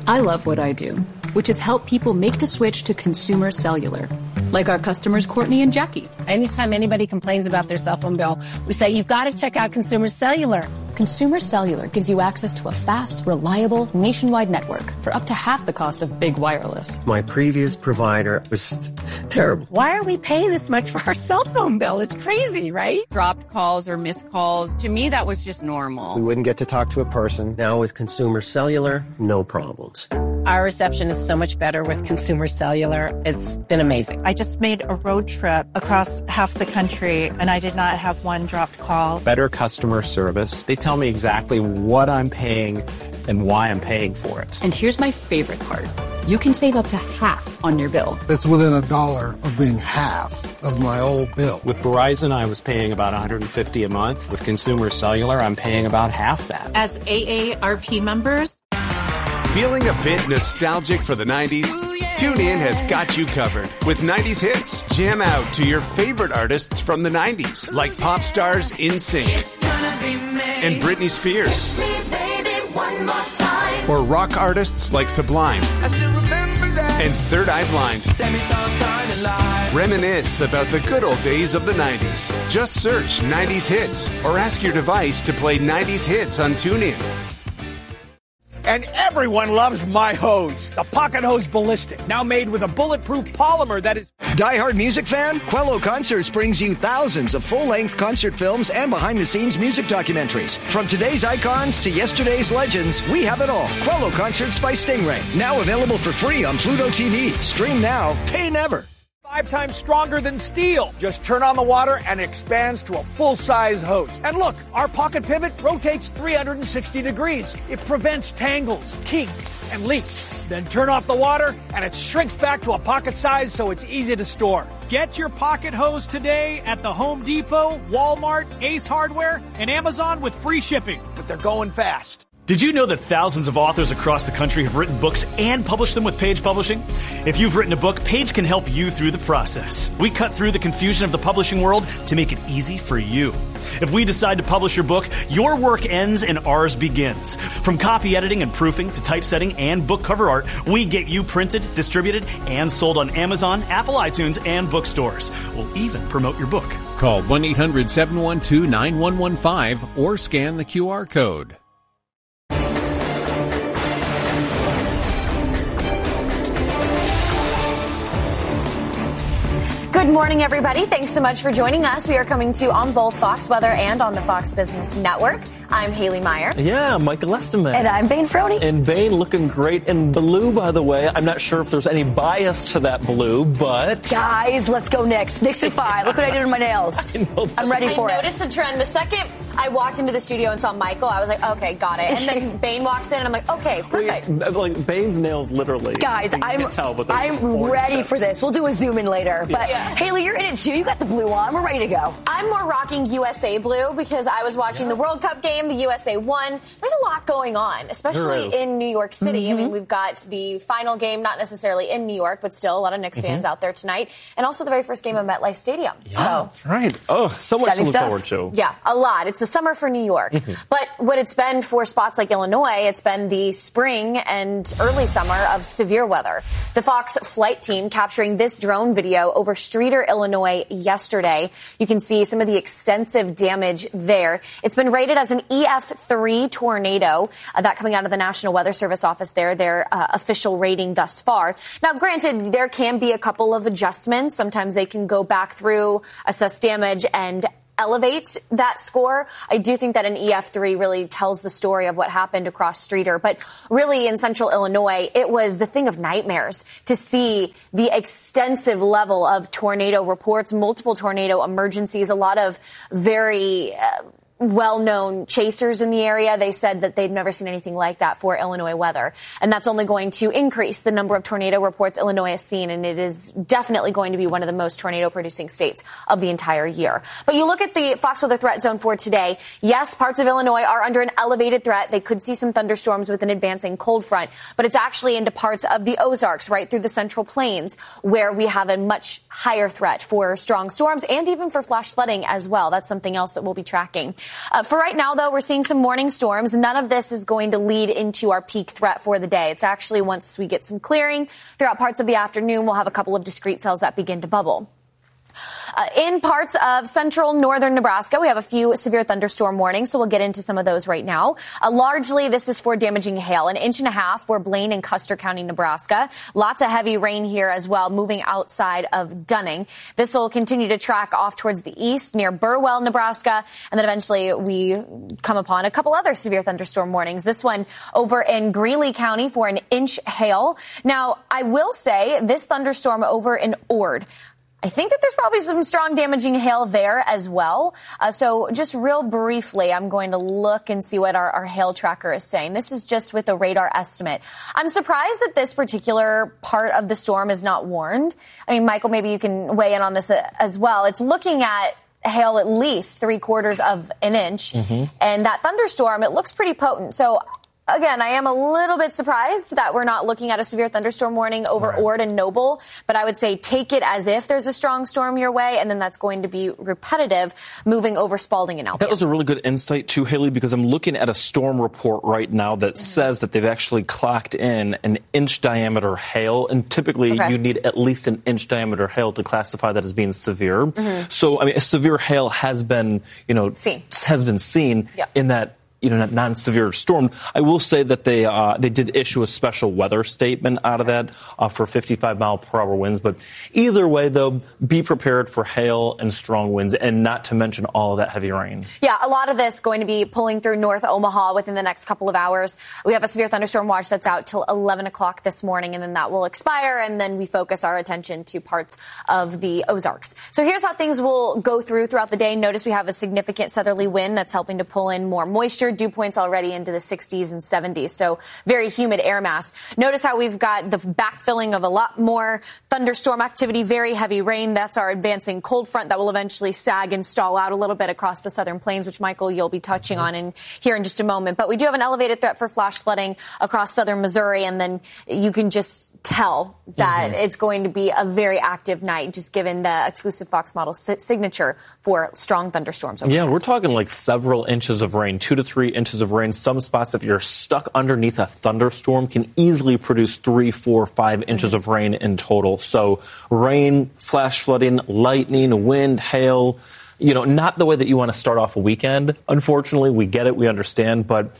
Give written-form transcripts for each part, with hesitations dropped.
I love what I do, which is help people make the switch to consumer cellular. Like our customers, Courtney and Jackie. Anytime anybody complains about their cell phone bill, we say, you've got to check out Consumer Cellular. Consumer Cellular gives you access to a fast, reliable, nationwide network for up to half the cost of big wireless. My previous provider was terrible. Why are we paying this much for our cell phone bill? It's crazy, right? Dropped calls or missed calls. To me, that was just normal. We wouldn't get to talk to a person. Now with Consumer Cellular, no problems. Our reception is so much better with Consumer Cellular. It's been amazing. I just made a road trip across half the country, and I did not have one dropped call. Better customer service. They tell me exactly what I'm paying and why I'm paying for it. And here's my favorite part. You can save up to half on your bill. It's within $1 of being half of my old bill. With Verizon, I was paying about $150 a month. With Consumer Cellular, I'm paying about half that. As AARP members, feeling a bit nostalgic for the 90s? TuneIn has got you covered with 90s hits. Jam out to your favorite artists from the 90s, like pop stars NSYNC and Britney Spears. Or rock artists like Sublime and Third Eye Blind. Reminisce about the good old days of the 90s. Just search 90s hits or ask your device to play 90s hits on TuneIn. And everyone loves my hose, the Pocket Hose Ballistic, now made with a bulletproof polymer that is... Die-hard music fan? Quello Concerts brings you thousands of full-length concert films and behind-the-scenes music documentaries. From today's icons to yesterday's legends, we have it all. Quello Concerts by Stingray, now available for free on Pluto TV. Stream now, pay never. 5 times stronger than steel. Just turn on the water and it expands to a full-size hose. And look, our pocket pivot rotates 360 degrees. It prevents tangles, kinks, and leaks. Then turn off the water and it shrinks back to a pocket size so it's easy to store. Get your pocket hose today at the Home Depot, Walmart, Ace Hardware, and Amazon with free shipping. But they're going fast. Did you know that thousands of authors across the country have written books and published them with Page Publishing? If you've written a book, Page can help you through the process. We cut through the confusion of the publishing world to make it easy for you. If we decide to publish your book, your work ends and ours begins. From copy editing and proofing to typesetting and book cover art, we get you printed, distributed, and sold on Amazon, Apple iTunes, and bookstores. We'll even promote your book. Call 1-800-712-9115 or scan the QR code. Good morning, everybody. Thanks so much for joining us. We are coming to you on both Fox Weather and on the Fox Business Network. I'm Haley Meyer. Yeah, Michael Esterman. And I'm Bain Frody. And Bain looking great in blue, by the way. I'm not sure if there's any bias to that blue, but... Guys, let's go Knicks. Knicks in 5. Look what I did with my nails. I'm ready for it. I noticed the trend. The second I walked into the studio and saw Michael, I was like, okay, got it. And then Bain walks in and I'm like, okay, perfect. Like Bain's nails, literally. Guys, I'm ready for this. We'll do a zoom in later. But Haley, you're in it too. You got the blue on. We're ready to go. I'm more rocking USA blue because I was watching the World Cup game. The USA won. There's a lot going on, especially in New York City. I mean, we've got the final game, not necessarily in New York, but still a lot of Knicks fans out there tonight. And also the very first game of MetLife Stadium. Yeah, that's right. Oh, so much to look forward to. Yeah, a lot. It's the summer for New York. But what it's been for spots like Illinois, it's been the spring and early summer of severe weather. The Fox flight team capturing this drone video over Streator, Illinois yesterday. You can see some of the extensive damage there. It's been rated as an EF3 tornado, that coming out of the National Weather Service office there, their official rating thus far. Now, granted, there can be a couple of adjustments. Sometimes they can go back through, assess damage, and elevate that score. I do think that an EF3 really tells the story of what happened across Streator. But really, in central Illinois, it was the thing of nightmares to see the extensive level of tornado reports, multiple tornado emergencies, a lot of very well-known chasers in the area. They said that they've never seen anything like that for Illinois weather. And that's only going to increase the number of tornado reports Illinois has seen. And it is definitely going to be one of the most tornado-producing states of the entire year. But you look at the Fox Weather Threat Zone for today. Yes, parts of Illinois are under an elevated threat. They could see some thunderstorms with an advancing cold front. But it's actually into parts of the Ozarks, right through the Central Plains, where we have a much higher threat for strong storms and even for flash flooding as well. That's something else that we'll be tracking. For right now, though, we're seeing some morning storms. None of this is going to lead into our peak threat for the day. It's actually once we get some clearing throughout parts of the afternoon, we'll have a couple of discrete cells that begin to bubble. In parts of central northern Nebraska, we have a few severe thunderstorm warnings, so we'll get into some of those right now. Largely, this is for damaging hail, 1.5 inches for Blaine and Custer County, Nebraska. Lots of heavy rain here as well, moving outside of Dunning. This will continue to track off towards the east near Burwell, Nebraska, and then eventually we come upon a couple other severe thunderstorm warnings. This one over in Greeley County for 1 inch hail. Now, I will say this thunderstorm over in Ord, I think that there's probably some strong damaging hail there as well. So just real briefly, I'm going to look and see what our hail tracker is saying. This is just with a radar estimate. I'm surprised that this particular part of the storm is not warned. I mean, Michael, maybe you can weigh in on this as well. It's looking at hail at least 3/4 of an inch. Mm-hmm. And that thunderstorm, it looks pretty potent. So again, I am a little bit surprised that we're not looking at a severe thunderstorm warning over Ord and Noble, but I would say take it as if there's a strong storm your way, and then that's going to be repetitive moving over Spalding and Albion. That was a really good insight, too, Haley, because I'm looking at a storm report right now that says that they've actually clocked in 1 inch diameter hail, and typically you need at least 1 inch diameter hail to classify that as being severe. Mm-hmm. So, I mean, a severe hail has been, seen in that non-severe storm. I will say that they did issue a special weather statement out of that for 55-mile-per-hour winds. But either way, though, be prepared for hail and strong winds, and not to mention all of that heavy rain. Yeah, a lot of this going to be pulling through North Omaha within the next couple of hours. We have a severe thunderstorm watch that's out till 11 o'clock this morning, and then that will expire, and then we focus our attention to parts of the Ozarks. So here's how things will go throughout the day. Notice we have a significant southerly wind that's helping to pull in more moisture. Dew points already into the 60s and 70s, so very humid air mass. Notice how we've got the backfilling of a lot more thunderstorm activity, very heavy rain. That's our advancing cold front that will eventually sag and stall out a little bit across the southern plains, which, Michael, you'll be touching on here in just a moment. But we do have an elevated threat for flash flooding across southern Missouri, and then you can just tell that it's going to be a very active night, just given the exclusive Fox model signature for strong thunderstorms. Yeah, we're talking like several inches of rain, 2 to 3 inches of rain. Some spots, if you're stuck underneath a thunderstorm, can easily produce 3, 4, 5 inches of rain in total. So rain, flash flooding, lightning, wind, hail, not the way that you want to start off a weekend. Unfortunately, we get it, we understand, but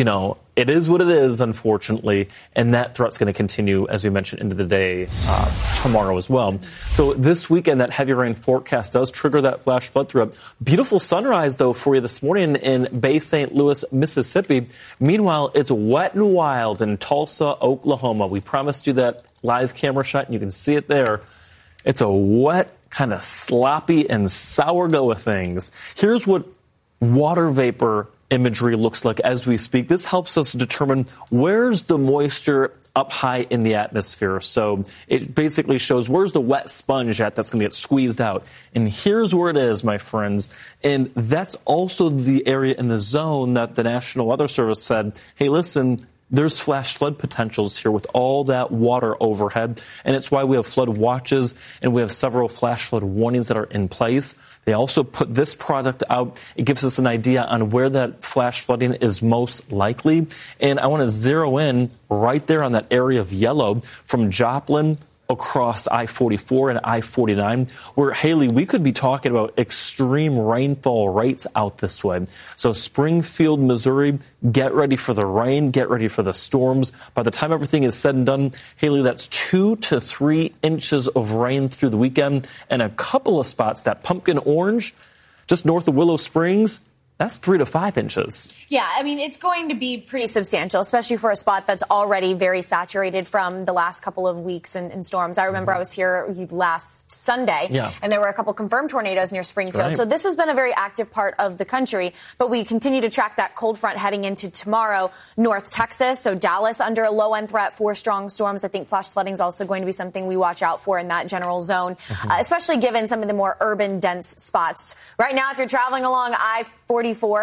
it is what it is, unfortunately, and that threat's going to continue, as we mentioned, into the day tomorrow as well. So this weekend, that heavy rain forecast does trigger that flash flood threat. Beautiful sunrise, though, for you this morning in Bay St. Louis, Mississippi. Meanwhile, it's wet and wild in Tulsa, Oklahoma. We promised you that live camera shot, and you can see it there. It's a wet, kind of sloppy and sour go of things. Here's what water vapor imagery looks like as we speak. This helps us determine where's the moisture up high in the atmosphere. So it basically shows where's the wet sponge at that's going to get squeezed out. And here's where it is, my friends. And that's also the area in the zone that the National Weather Service said, hey, listen, there's flash flood potentials here with all that water overhead. And it's why we have flood watches and we have several flash flood warnings that are in place. They also put this product out. It gives us an idea on where that flash flooding is most likely. And I want to zero in right there on that area of yellow from Joplin across I-44 and I-49, where, Haley, we could be talking about extreme rainfall rates out this way. So Springfield, Missouri, get ready for the rain, get ready for the storms. By the time everything is said and done, Haley, that's 2 to 3 inches of rain through the weekend, and a couple of spots, that pumpkin orange, just north of Willow Springs, that's 3 to 5 inches. Yeah, I mean, it's going to be pretty substantial, especially for a spot that's already very saturated from the last couple of weeks in storms. I remember I was here last Sunday, and there were a couple confirmed tornadoes near Springfield. Right. So this has been a very active part of the country, but we continue to track that cold front heading into tomorrow. North Texas, so Dallas under a low-end threat for strong storms. I think flash flooding is also going to be something we watch out for in that general zone, especially given some of the more urban, dense spots. Right now, if you're traveling along I-44,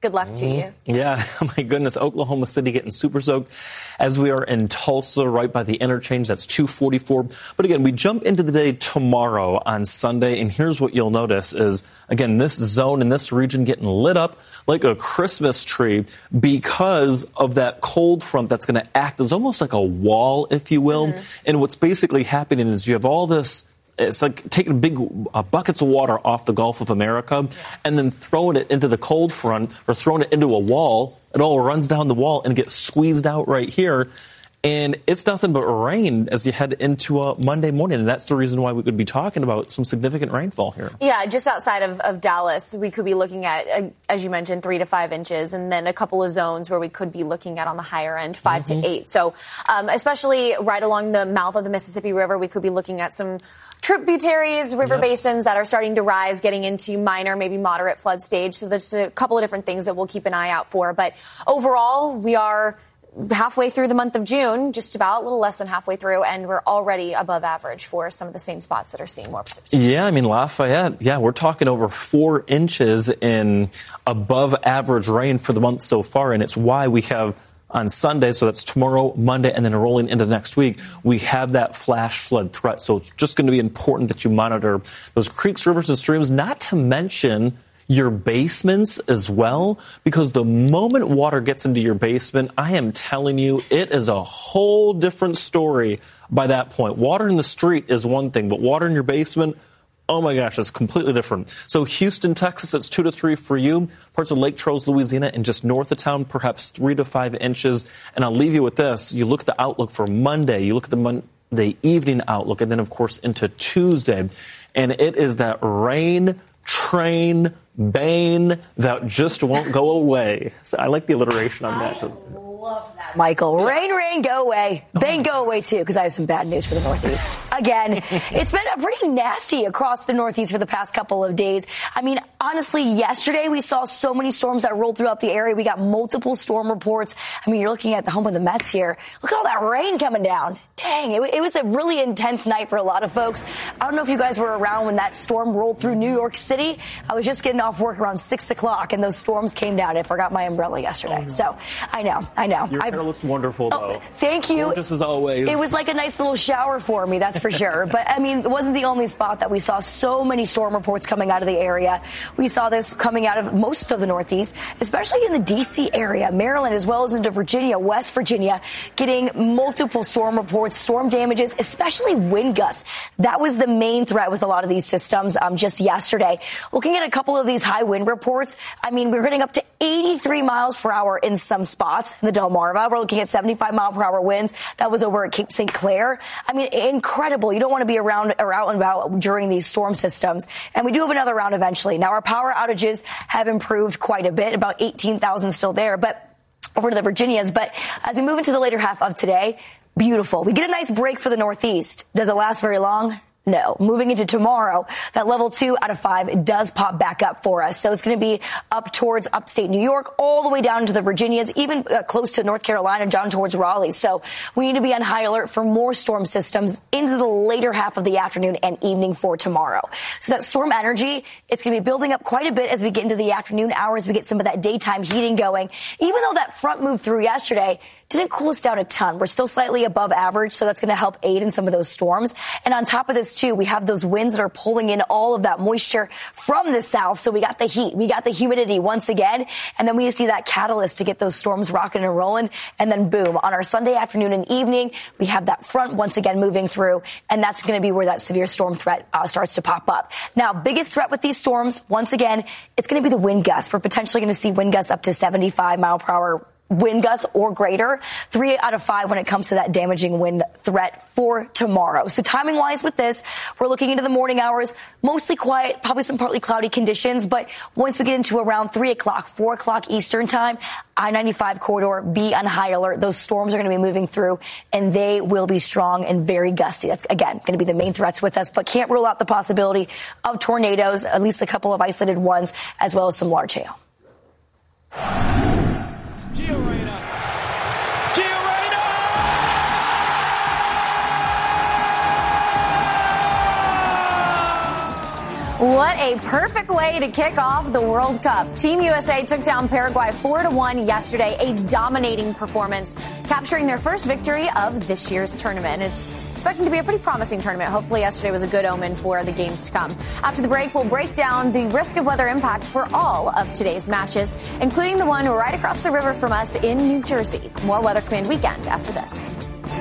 Good luck to you. Yeah, my goodness. Oklahoma City getting super soaked as we are in Tulsa right by the interchange. That's 244. But again, we jump into the day tomorrow on Sunday. And here's what you'll notice is, again, this zone in this region getting lit up like a Christmas tree because of that cold front that's going to act as almost like a wall, if you will. And what's basically happening is you have all this. It's like taking big buckets of water off the Gulf of America and then throwing it into the cold front or throwing it into a wall. It all runs down the wall and gets squeezed out right here. And it's nothing but rain as you head into Monday morning. And that's the reason why we could be talking about some significant rainfall here. Yeah, just outside of Dallas, we could be looking at, as you mentioned, 3 to 5 inches, and then a couple of zones where we could be looking at on the higher end, 5 to 8. So especially right along the mouth of the Mississippi River, we could be looking at some tributaries, river basins that are starting to rise, getting into minor, maybe moderate flood stage. So there's a couple of different things that we'll keep an eye out for. But overall, we are halfway through the month of June, just about a little less than halfway through, and we're already above average for some of the same spots that are seeing more precipitation. Yeah, I mean, Lafayette, we're talking over 4 inches in above average rain for the month so far, and it's why we have on Sunday, so that's tomorrow, Monday, and then rolling into next week, we have that flash flood threat. So it's just going to be important that you monitor those creeks, rivers, and streams, not to mention your basements as well, because the moment water gets into your basement, I am telling you, it is a whole different story by that point. Water in the street is one thing, but water in your basement, oh my gosh, it's completely different. So Houston, Texas, it's 2 to 3 for you. Parts of Lake Charles, Louisiana, and just north of town, perhaps 3 to 5 inches. And I'll leave you with this. You look at the outlook for Monday. You look at the Monday evening outlook, and then, of course, into Tuesday. And it is that rain, train, bane that just won't go away. So I like the alliteration on that. Love that, Michael. Rain, go away. Bane, go away, too, because I have some bad news for the Northeast. Again, it's been pretty nasty across the Northeast for the past couple of days. I mean, honestly, yesterday we saw so many storms that rolled throughout the area. We got multiple storm reports. I mean, you're looking at the home of the Mets here. Look at all that rain coming down. Dang, it was a really intense night for a lot of folks. I don't know if you guys were around when that storm rolled through New York City. I was just getting off work around 6 o'clock, and those storms came down. I forgot my umbrella yesterday. So I know. Your hair looks wonderful, though. Oh, thank you. Gorgeous as always. It was like a nice little shower for me, that's for sure. But, I mean, it wasn't the only spot that we saw so many storm reports coming out of the area. We saw this coming out of most of the Northeast, especially in the D.C. area, Maryland, as well as into Virginia, West Virginia, getting multiple storm reports, storm damages, especially wind gusts. That was the main threat with a lot of these systems just yesterday. Looking at a couple of these high wind reports, I mean, we're getting up to 83 miles per hour in some spots in the Delmarva. We're looking at 75 mile per hour winds. That was over at Cape St. Clair. I mean, incredible. You don't want to be around or out and about during these storm systems. And we do have another round eventually. Now, our power outages have improved quite a bit, about 18,000 still there, but over to the Virginias. But as we move into the later half of today, beautiful. We get a nice break for the Northeast. Does it last very long? No. Moving into tomorrow, that level 2 out of 5 does pop back up for us. So it's going to be up towards upstate New York, all the way down to the Virginias, even close to North Carolina, down towards Raleigh. So we need to be on high alert for more storm systems into the later half of the afternoon and evening for tomorrow. So that storm energy, it's going to be building up quite a bit as we get into the afternoon hours. We get some of that daytime heating going. Even though that front moved through yesterday, didn't cool us down a ton. We're still slightly above average, so that's going to help aid in some of those storms. And on top of this, too, we have those winds that are pulling in all of that moisture from the south. So we got the heat, we got the humidity once again, and then we see that catalyst to get those storms rocking and rolling. And then, boom, on our Sunday afternoon and evening, we have that front once again moving through, and that's going to be where that severe storm threat starts to pop up. Now, biggest threat with these storms, once again, it's going to be the wind gusts. We're potentially going to see wind gusts up to 75 mile per hour wind gusts or greater, 3 out of 5 when it comes to that damaging wind threat for tomorrow. So timing wise with this, we're looking into the morning hours, mostly quiet, probably some partly cloudy conditions. But once we get into around 3 o'clock, 4 o'clock Eastern time, I-95 corridor, be on high alert. Those storms are going to be moving through, and they will be strong and very gusty. That's, again, going to be the main threats with us, but can't rule out the possibility of tornadoes, at least a couple of isolated ones, as well as some large hail. Gio Reyna. What a perfect way to kick off the World Cup. Team USA took down Paraguay 4-1 yesterday, a dominating performance, capturing their first victory of this year's tournament. It's expecting to be a pretty promising tournament. Hopefully yesterday was a good omen for the games to come. After the break, we'll break down the risk of weather impact for all of today's matches, including the one right across the river from us in New Jersey. More Weather Command Weekend after this.